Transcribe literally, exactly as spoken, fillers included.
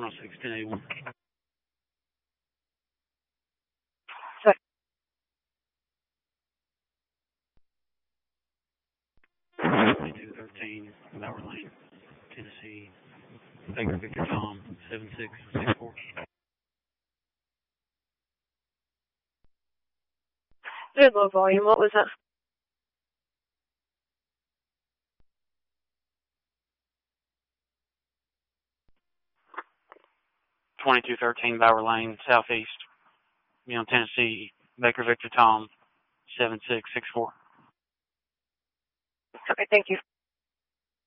one oh six, ten eighty-one. Sorry. twenty-two thirteen, Bower Lane, Tennessee. Baker Victor Tom, seven six six four. Very low volume. What was that? twenty-two thirteen, Bower Lane, Southeast, Milan, Tennessee. Baker Victor Tom, seven six six four. Okay, thank you.